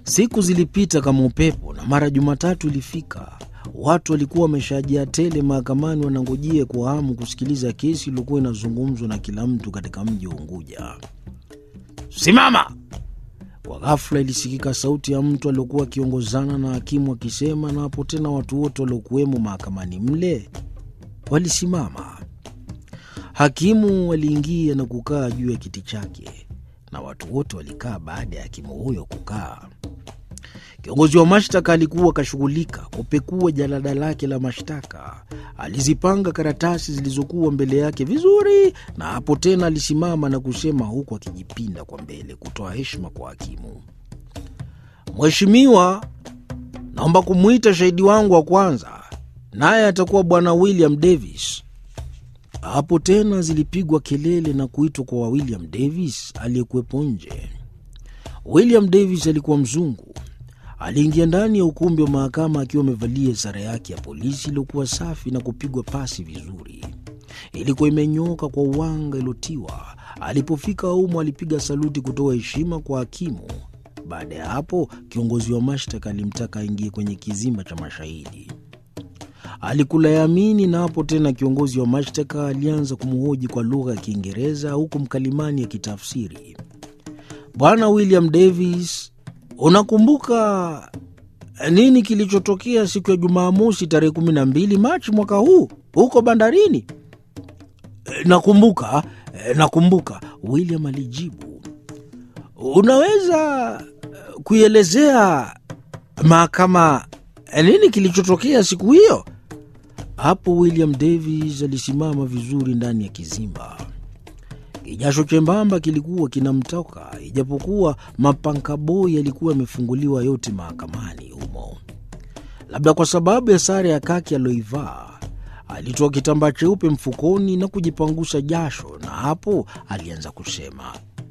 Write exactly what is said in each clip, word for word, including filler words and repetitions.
Siku zilipita kama upepo na mara Jumatatu ilifika. Watu walikuwa wameshajia tele mahakamani wanangojea kwa hamu kusikiliza kesi iliyokuwa inazungumzwa na kila mtu katika mji wa Unguja. Simama! Kwa ghafla ilisikika sauti ya mtu aliyokuwa akiongozana na hakimu akisema, na hapo tena watu wote waliokuwemo mahakamani mle walisimama. Hakimu aliingia na kukaa juu ya kiti chake na watu wote walikaa baada ya hakimu huyo kukaa. Kiongozi wa mashtaka alikuwa kashughulika kupekua jalada lake la mashtaka. Alizipanga karatasi zilizokuwa mbele yake vizuri, na hapo tena alisimama na kusema huku akijipinda kwa mbele kutoa heshima kwa hakimu. Mheshimiwa, naomba kumuita shahidi wangu wa kwanza, naye atakuwa Bwana William Davis. Hapo tena zilipigwa kelele na kuitwa kwa William Davis aliyekuwepo nje. William Davis alikuwa mzungu. Aliingia ndani ya ukumbi wa mahakama akiwa amevalia sare yake ya polisi iliyokuwa safi na kupigwa pasi vizuri. Ilikuwa imenyoka kwa uwanga ilotiwa. Alipofika humo alipiga saluti kutoa heshima kwa hakimu. Baada ya hapo, kiongozi wa mashtaka alimtaka aingie kwenye kizimba cha mashahidi. Alikula yamini, na hapo tena kiongozi wa mashtaka alianza kumhoji kwa lugha ya Kiingereza huku mkalimani ya kitafsiri. Bwana William Davis, unakumbuka nini kilichotokea siku ya Jumamosi tarehe kumi na mbili Machi mwaka huu huko bandarini? Nakumbuka, nakumbuka, William alijibu. Unaweza kuielezea mahakama nini kilichotokea siku hiyo? Hapo William Davis alisimama vizuri ndani ya kizimba. Kijasho chembamba kilikuwa kinamtoka, ijapokuwa mapankaboi yalikuwa yamefunguliwa yote mahakamani humo. Labda kwa sababu ya sare ya kaki aliyoivaa, alitoa kitambaa cheupe mfukoni na kujipangusha jasho, na hapo alianza kusema.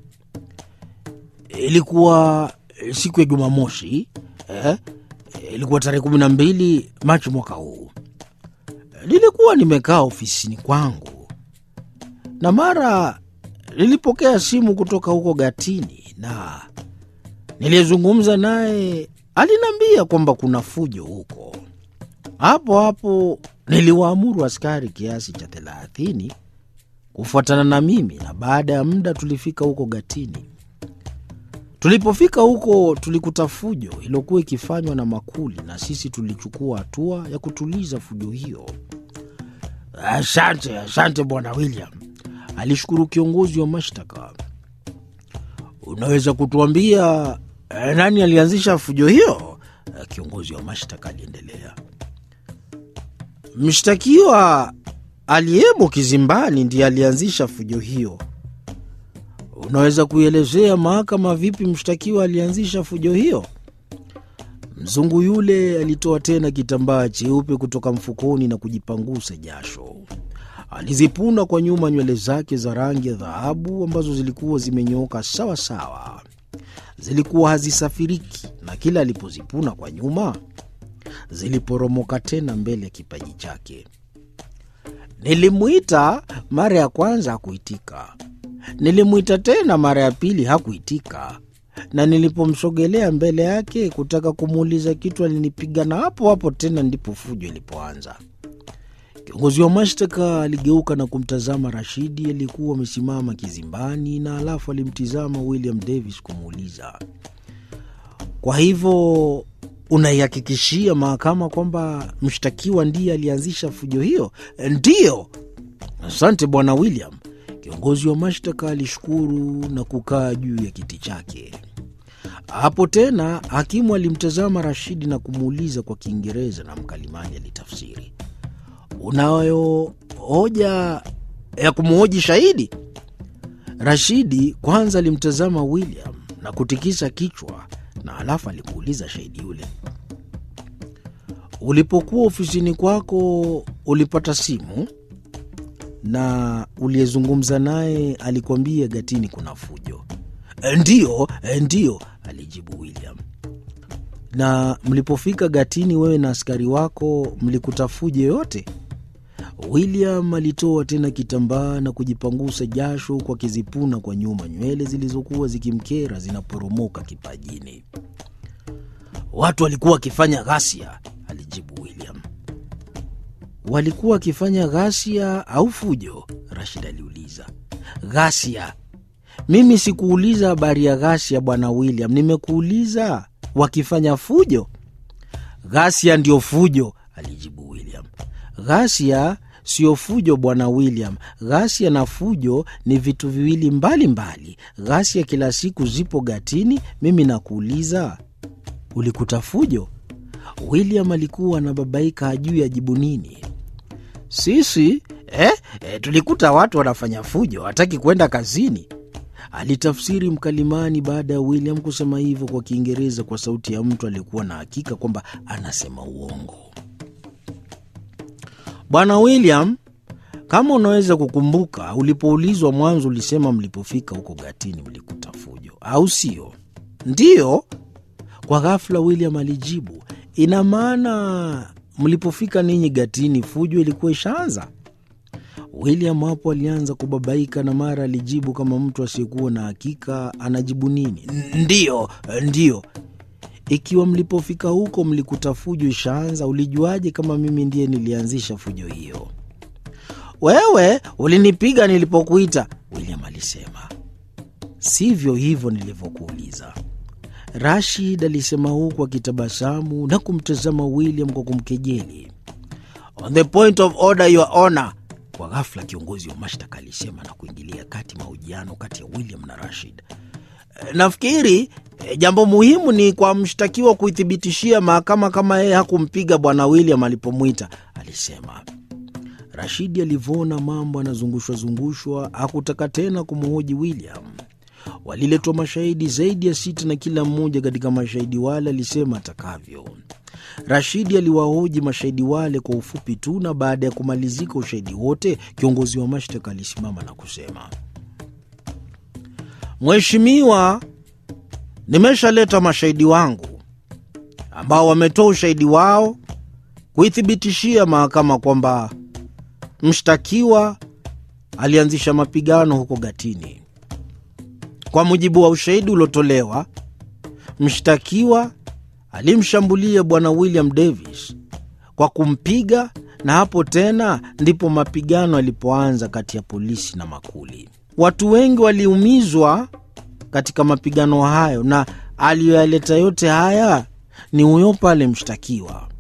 Ilikuwa siku ya Jumamosi, eh? Ilikuwa tarehe kumi na mbili Machi mwaka huu. Nilikuwa nimekaa ofisini kwangu, na mara nilipokea simu kutoka huko Gatini, na nilizungumza naye. Aliniambia kwamba kuna fujo huko. Hapo hapo niliwaamuru askari kiasi cha thelathini kufuatana na mimi, na baada ya muda tulifika huko Gatini. Tulipofika huko tulikuta fujo iliyokuwa ikifanywa na makuli, na sisi tulichukua hatua ya kutuliza fujo hiyo. Asante, asante Bwana William, alishukuru kiongozi wa mashtaka. Unaweza kutuambia eh, nani alianzisha fujo hiyo? Kiongozi wa mashtaka aliendelea. Mshtakiwa aliyemo kizimbani ndiye alianzisha fujo hiyo. Unaweza kuielezea mahakama vipi mshtakiwa alianzisha fujo hiyo? Mzungu yule alitoa tena kitambaa cheupe kutoka mfukoni na kujipangusa jasho. Alizipuna kwa nyuma nywele zake za rangi ya dhahabu ambazo zilikuwa zimenyooka sawa sawa. Zilikuwa hazisafiriki, na kila alipozipuna kwa nyuma ziliporomoka tena mbele ya kipaji chake. Nilimuita mara ya kwanza hakuitika. Nilimuita tena mara ya pili hakuitika, na nilipomsogelea mbele yake kutaka kumuuliza kitu alinipiga, na hapo hapo tena ndipo fujo ilipoanza. Kiongozi wa mashtaka aligeuka na kumtazama Rashidi aliyekuwa amesimama kizimbani, na alafu alimtizama William Davis kumuuliza, kwa hivyo unaihakikishia mahakama kwamba mshtakiwa ndiye alianzisha fujo hiyo? Ndiyo. Asante Bwana William. Kiongozi wa mashtaka alishukuru na kukaa juu ya kiti chake. Hapo tena hakimu alimtazama Rashidi na kumuuliza kwa Kiingereza, na mkalimani alitafsiri. Unayo hoja ya kumhoji shahidi? Rashidi kwanza alimtazama William na kutikisa kichwa, na alafu alimuuliza shahidi yule, ulipokuwa ofisini kwako ulipata simu na uliyezungumza naye alikwambia Gatini kuna fujo? Ndiyo, ndiyo, alijibu William. Na mlipofika Gatini wewe na askari wako mlikuta fujo yote? William alitoa tena kitambaa na kujipangusa jasho kwa kizipuna kwa nyuma nywele zilizokuwa zikimkera zinaporomoka kipajini. Watu walikuwa wakifanya ghasia, alijibu William. Walikuwa wakifanya ghasia au fujo? Rashid aliuliza. Ghasia. Mimi sikuuliza habari ya ghasia bwana William, nimekuuliza wakifanya fujo. Ghasia ndio fujo, alijibu William. Ghasia sio fujo bwana William. Ghasia na fujo ni vitu viwili mbali mbali. Ghasia kila siku zipo gatini, mimi nakuuliza ulikuta fujo? William alikuwa anababaika hajui ajibu nini. Sisi eh, eh, tulikuta watu wanafanya fujo, hataki kwenda kazini, alitafsiri mkalimani baada ya William kusema hivyo kwa Kiingereza kwa sauti ya mtu aliyekuwa na hakika kwamba anasema uongo. Bwana William, kama unaweza kukumbuka, ulipoulizwa mwanzo ulisema mlipofika huko gatini mlikuta fujo, au sio? Ndiyo. Kwa ghafla William alijibu, ina maana mlipofika ninyi gatini fujo ilikuwa ishaanza? William hapo alianza kubabaika na mara alijibu kama mtu asiyekuwa na hakika anajibu nini. Ndiyo, ndiyo. Ikiwa mlipofika huko mlikuta fujo ishaanza, ulijuaje kama mimi ndiye nilianzisha fujo hiyo? Wewe ulinipiga nilipokuita, William alisema. Sivyo hivyo nilivyokuuliza, Rashid alisema huku akitabasamu na kumtazama William kwa kumkejeli. On the point of order, your honor. Kwa ghafla kiongozi wa mashtaka alisema na kuingilia kati mahojiano kati ya William na Rashid. Nafikiri jambo muhimu ni kwa mshtakiwa kuithibitishia mahakama kama yeye hakumpiga bwana William alipomuita, alisema. Rashid alivyoona mambo anazungushwa zungushwa hakutaka tena kumhoji William. Waliletwa mashahidi zaidi ya sita na kila mmoja katika mashahidi wale alisema atakavyo. Rashid aliwahoji mashahidi wale kwa ufupi tu, na baada ya kumalizika ushahidi wote kiongozi wa mashtaka alisimama na kusema, Mheshimiwa, nimeshaleta mashahidi wangu ambao wametoa ushahidi wao kuithibitishia mahakama kwamba mshtakiwa alianzisha mapigano huko gatini. Kwa mujibu wa ushahidi uliotolewa, mshtakiwa alimshambulia bwana William Davis kwa kumpiga, na hapo tena ndipo mapigano yalipoanza kati ya polisi na makuli. Watu wengi waliumizwa katika mapigano hayo, na aliyoyaleta yote haya ni huyo pale mshtakiwa.